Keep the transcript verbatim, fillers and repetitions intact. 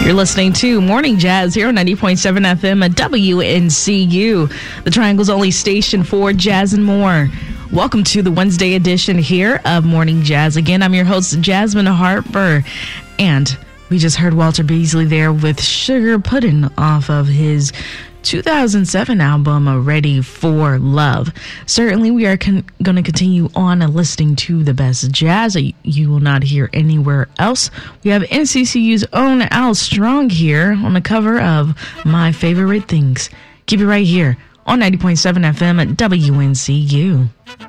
You're listening to Morning Jazz here on ninety point seven F M at W N C U, the Triangle's only station for jazz and more. Welcome to the Wednesday edition here of Morning Jazz. Again, I'm your host, Jasmine Harper, and we just heard Walter Beasley there with Sugar Puddin' off of his two thousand seven album, Ready for Love. Certainly, we are con- going to continue on listening to the best jazz that you will not hear anywhere else. We have N C C U's own Al Strong here on the cover of My Favorite Things. Keep it right here on ninety point seven F M at W N C U.